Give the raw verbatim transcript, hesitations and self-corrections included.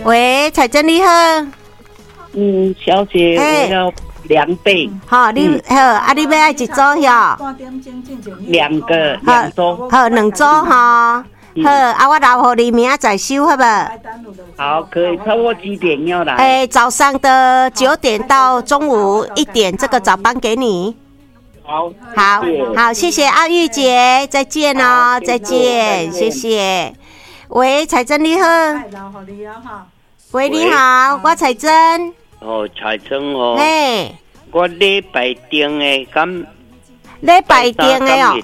喂，彩珍你好。 嗯，小姐，我要两倍。 好，你好，啊，你要爱一组哟？ 两个，两组。 好，两组哈。好，啊，我留给你明仔再收，好不好？ 好，可以。差不多几点要来？ 哎，早上的九点到中午一点，这个早班给你。 好， 好，好，谢谢阿玉姐，再见哦，再见，谢谢。喂，彩珍你好。喂，你好，我彩珍。 哦，彩珍哦。 嘿。 我礼拜天的，敢礼拜天的哦。